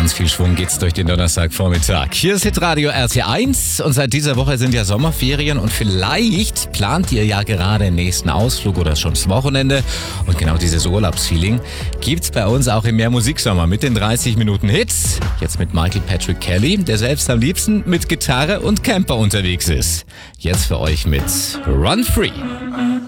ganz viel Schwung geht's durch den Donnerstagvormittag. Hier ist Hitradio RT1 und seit dieser Woche sind ja Sommerferien und vielleicht plant ihr ja gerade den nächsten Ausflug oder schon das Wochenende. Und genau dieses Urlaubsfeeling gibt's bei uns auch im Mehr Musiksommer mit den 30 Minuten Hits. Jetzt mit Michael Patrick Kelly, der selbst am liebsten mit Gitarre und Camper unterwegs ist. Jetzt für euch mit Run Free.